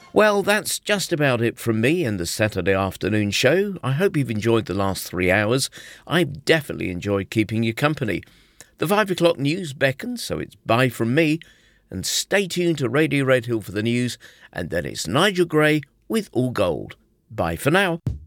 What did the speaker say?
Well, that's just about it from me and the Saturday afternoon show. I hope you've enjoyed the last 3 hours. I've definitely enjoyed keeping you company. The 5 o'clock news beckons, so it's bye from me. And stay tuned to Radio Red Hill for the news. And then it's Nigel Gray with All Gold. Bye for now.